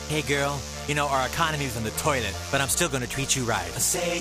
Hey girl, you know our economy's in the toilet, but I'm still gonna treat you right. Say